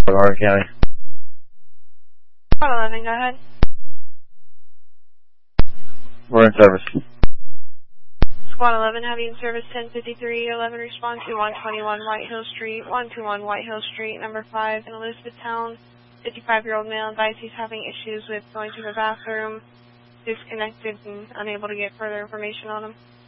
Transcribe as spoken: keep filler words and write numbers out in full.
Garden County. one eleven, go ahead. We're in service. Squad eleven, having service ten fifty-three eleven, respond to one twenty-one White Hill Street, one twenty-one White Hill Street, number five in Elizabethtown. fifty-five-year-old male advised he's having issues with going to the bathroom, disconnected and unable to get further information on him.